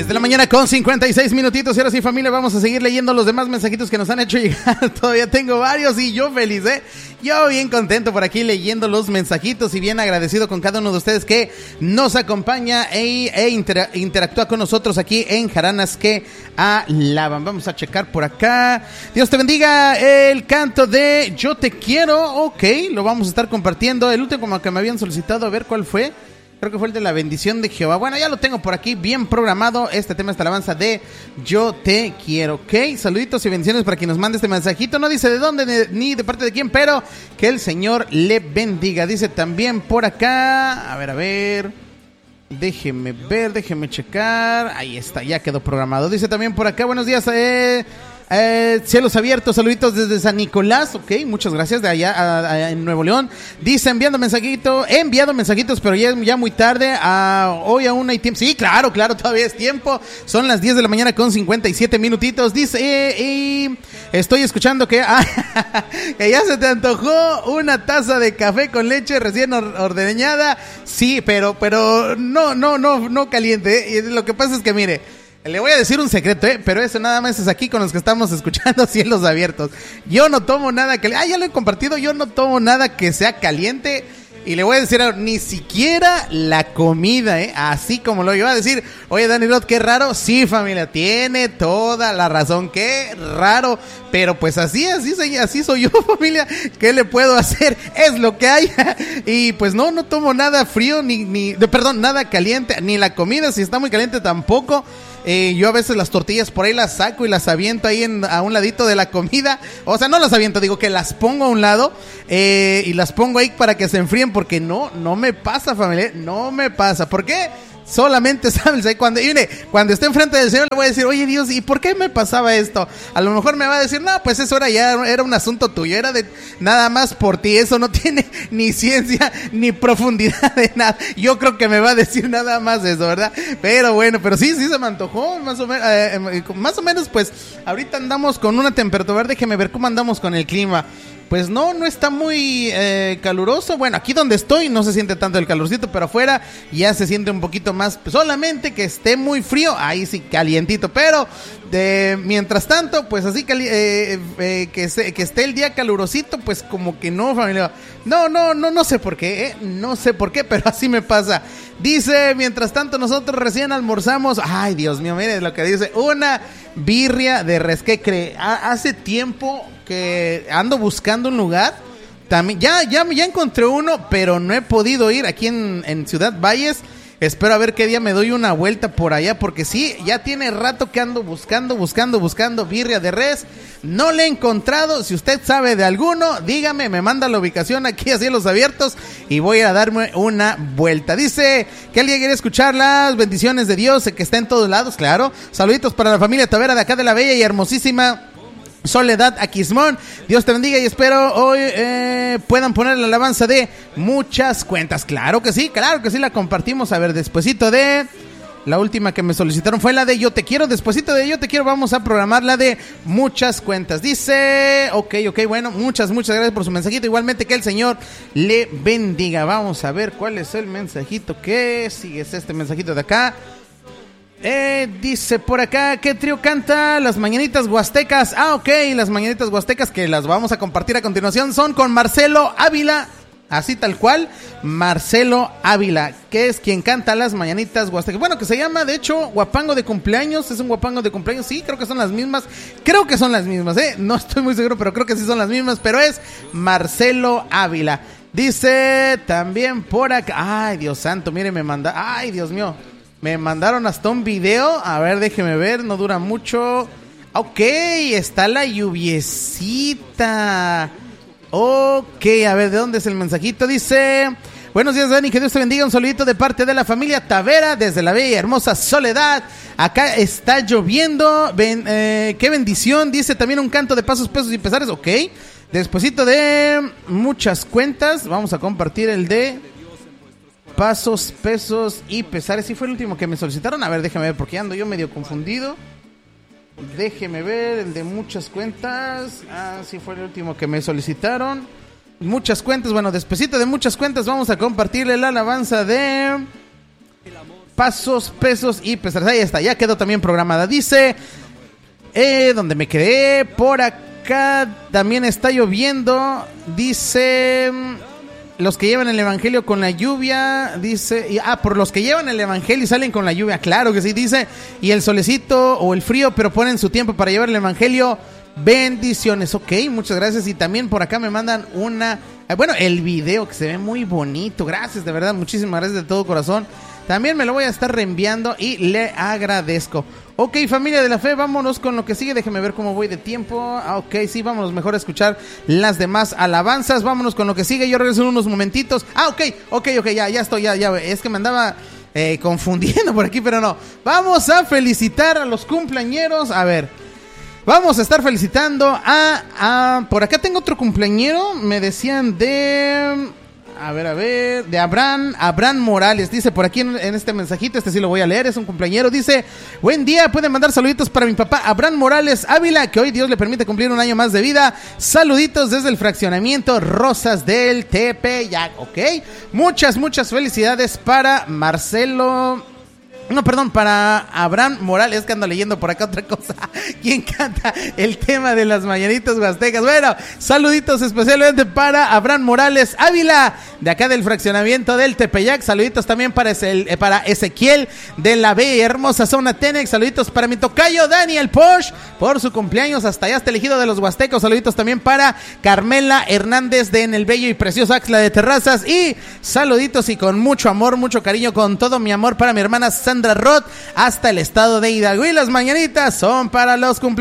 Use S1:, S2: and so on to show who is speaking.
S1: de la mañana con 56 minutitos. Y ahora sí, familia, vamos a seguir leyendo los demás mensajitos que nos han hecho llegar. Todavía tengo varios y yo feliz, Yo bien contento por aquí leyendo los mensajitos y bien agradecido con cada uno de ustedes que nos acompaña e interactúa con nosotros aquí en Jaranas que Alaban. Vamos a checar por acá. Dios te bendiga. El canto de Yo te quiero. Ok, lo vamos a estar compartiendo. El último que me habían solicitado, a ver cuál fue. Creo que fue el de la bendición de Jehová. Bueno, ya lo tengo por aquí bien programado. Este tema es la alabanza de Yo te quiero, ¿ok? Saluditos y bendiciones para quien nos mande este mensajito. No dice de dónde ni de parte de quién, pero que el Señor le bendiga. Dice también por acá, a ver. Déjeme checar. Ahí está, ya quedó programado. Dice también por acá, buenos días, cielos abiertos, saluditos desde San Nicolás, ok, muchas gracias, de allá en Nuevo León. Dice enviado mensajitos, pero ya muy tarde. Hoy aún hay tiempo. Sí, claro, todavía es tiempo. Son las 10 de la mañana con 57 minutitos. Dice, y estoy escuchando que que ya se te antojó una taza de café con leche recién ordeñada. Sí, pero no caliente, Y lo que pasa es que mire, le voy a decir un secreto, pero eso nada más es aquí con los que estamos escuchando Cielos Abiertos. Yo no tomo nada que... ya lo he compartido, yo no tomo nada que sea caliente. Y le voy a decir, ni siquiera la comida, así como lo iba a decir. Oye, Dani Rod, qué raro. Sí, familia, tiene toda la razón, qué raro. Pero pues así soy yo, familia. ¿Qué le puedo hacer? Es lo que hay. Y pues no tomo nada frío, nada caliente, ni la comida, si está muy caliente tampoco. Yo a veces las tortillas por ahí las saco y las aviento ahí a un ladito de la comida. O sea, no las aviento, digo que las pongo a un lado y las pongo ahí para que se enfríen, porque no me pasa, familia, no me pasa. ¿Por qué? Solamente sabes, cuando esté enfrente del Señor le voy a decir, oye Dios, ¿y por qué me pasaba esto? A lo mejor me va a decir, no, pues eso era un asunto tuyo, era de nada más por ti, eso no tiene ni ciencia ni profundidad de nada. Yo creo que me va a decir nada más eso, ¿verdad? Pero bueno, pero sí se me antojó, más o menos, pues ahorita andamos con una temperatura, déjeme ver cómo andamos con el clima. Pues no está muy caluroso. Bueno, aquí donde estoy no se siente tanto el calorcito, pero afuera ya se siente un poquito más. Solamente que esté muy frío, ahí sí calientito. Pero mientras tanto, pues así que esté el día calurosito, pues como que no, familia. No sé por qué, no sé por qué, pero así me pasa. Dice, mientras tanto nosotros recién almorzamos. Ay, Dios mío, mire lo que dice. Una birria de res. ¿Qué cree? Hace tiempo que ando buscando un lugar. También ya encontré uno, pero no he podido ir aquí en Ciudad Valles. Espero a ver qué día me doy una vuelta por allá, porque sí, ya tiene rato que ando buscando birria de res. No le he encontrado. Si usted sabe de alguno, dígame, me manda la ubicación aquí a Cielos Abiertos y voy a darme una vuelta. Dice que alguien quiere escuchar las bendiciones de Dios, que está en todos lados, claro. Saluditos para la familia Tavera de acá de la bella y hermosísima Soledad Aquismón. Dios te bendiga y espero hoy puedan poner la alabanza de Muchas Cuentas. Claro que sí, la compartimos. A ver, despuesito de la última que me solicitaron fue la de Yo te quiero. Despuesito de Yo te quiero vamos a programar la de Muchas Cuentas. Dice, ok, bueno, muchas gracias por su mensajito. Igualmente que el Señor le bendiga. Vamos a ver cuál es el mensajito que sigue. Es este mensajito de acá. Dice por acá, ¿qué trío canta las mañanitas huastecas? Ok, las mañanitas huastecas que las vamos a compartir a continuación son con Marcelo Ávila, así tal cual, Marcelo Ávila, que es quien canta las mañanitas huastecas. Bueno, que se llama, de hecho, Guapango de Cumpleaños, es un guapango de cumpleaños, sí, creo que son las mismas, no estoy muy seguro, pero creo que sí son las mismas, pero es Marcelo Ávila. Dice también por acá, ay, Dios santo, mire, ay, Dios mío. Me mandaron hasta un video. A ver, déjeme ver, no dura mucho. Ok, está la lluviecita. Ok, a ver, ¿de dónde es el mensajito? Dice, buenos días, Dani, que Dios te bendiga. Un saludito de parte de la familia Tavera desde la bella y hermosa Soledad. Acá está lloviendo. Qué bendición. Dice también un canto de pasos, pesos y pesares. Ok, despuesito de Muchas Cuentas vamos a compartir el de Pasos, Pesos y Pesares. Sí fue el último que me solicitaron. A ver, déjame ver porque ando yo medio confundido. Déjeme ver el de Muchas Cuentas. Sí fue el último que me solicitaron. Muchas Cuentas. Bueno, despacito de Muchas Cuentas vamos a compartirle la alabanza de pasos, pesos y pesadas. Ahí está, ya quedó también programada. Dice, ¿dónde me quedé? Por acá también está lloviendo. Dice, los que llevan el evangelio con la lluvia. Dice, por los que llevan el evangelio y salen con la lluvia. Claro que sí, dice. Y el solecito o el frío, pero ponen su tiempo para llevar el evangelio. Bendiciones, ok, muchas gracias. Y también por acá me mandan el video que se ve muy bonito. Gracias, de verdad, muchísimas gracias de todo corazón. También me lo voy a estar reenviando y le agradezco. Ok, familia de la fe, vámonos con lo que sigue. Déjenme ver cómo voy de tiempo. Ok, sí, vámonos mejor a escuchar las demás alabanzas. Vámonos con lo que sigue. Yo regreso en unos momentitos. Ok, ya estoy, ya. Es que me andaba confundiendo por aquí, pero no. Vamos a felicitar a los cumpleañeros. A ver, vamos a estar felicitando por acá tengo otro cumpleañero. Me decían de Abraham Morales. Dice por aquí en este mensajito, este sí lo voy a leer, es un cumpleañero. Dice, buen día, pueden mandar saluditos para mi papá Abraham Morales Ávila, que hoy Dios le permite cumplir un año más de vida. Saluditos desde el fraccionamiento Rosas del Tepeyac. Ok, muchas felicidades para para Abraham Morales, que ando leyendo por acá otra cosa. ¿Quién canta el tema de las mañanitas huastecas? Bueno, saluditos especialmente para Abraham Morales Ávila, de acá del fraccionamiento del Tepeyac. Saluditos también para Ezequiel de la bella y hermosa zona Tenex. Saluditos para mi tocayo Daniel Posh por su cumpleaños, hasta allá está elegido de los huastecos. Saluditos también para Carmela Hernández de en el bello y precioso Axla de Terrazas. Y saluditos y con mucho amor, mucho cariño, con todo mi amor para mi hermana Sandra Roth hasta el estado de Hidalgo. Y las mañanitas son para los cumpleaños.